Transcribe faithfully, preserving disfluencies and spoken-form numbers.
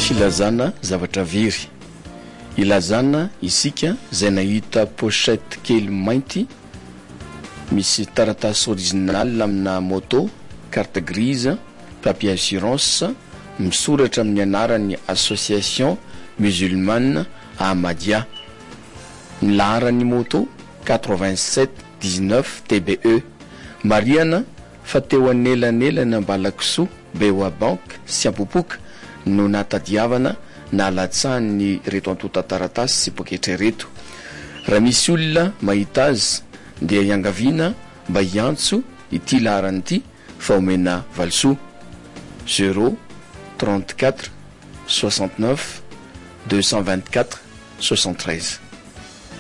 filazana zavatra very. Ilazana isika izay nahita pochette kely mainty misy taratasy original amina moto, carte grise, papier assurance, misoratra amin'ny anarany association musulmane Ahmadiyya. Ny laharan'ny moto quatre-vingt-sept dix-neuf T B E. Mariana fa teo anelanelana Ambalakisoa, Beoabank sy Ampopoka no natadiavana na latsahan'ny reto antota taratasy sy poketra reto. Raha misy olona mahita azy dia iangaviana mba hiantso ity laharana ity fa omena valisoa zéro trente-quatre soixante-neuf deux cent vingt-quatre soixante-treize.